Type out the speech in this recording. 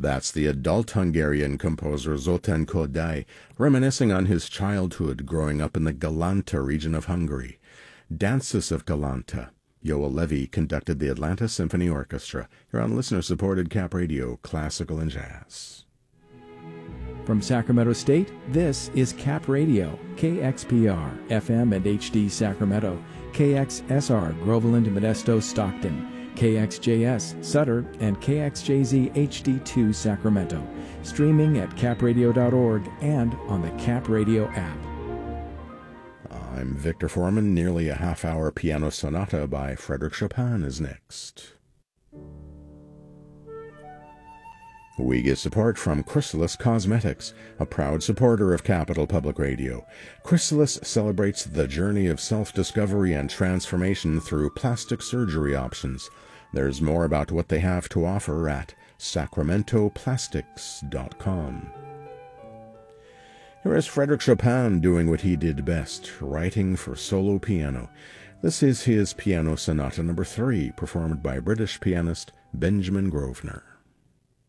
That's the adult Hungarian composer Zoltán Kodály, reminiscing on his childhood growing up in the Galanta region of Hungary. Dances of Galanta. Yoel Levy conducted the Atlanta Symphony Orchestra. You're on listener-supported Cap Radio, Classical and Jazz. From Sacramento State, this is Cap Radio, KXPR, FM and HD Sacramento, KXSR, Groveland, Modesto, Stockton, KXJS, Sutter, and KXJZ HD2 Sacramento. Streaming at capradio.org and on the Cap Radio app. I'm Victor Foreman. Nearly a half-hour piano sonata by Frédéric Chopin is next. We get support from Chrysalis Cosmetics, a proud supporter of Capital Public Radio. Chrysalis celebrates the journey of self-discovery and transformation through plastic surgery options. There's more about what they have to offer at sacramentoplastics.com. Here is Frédéric Chopin doing what he did best, writing for solo piano. This is his Piano Sonata No. 3, performed by British pianist Benjamin Grosvenor.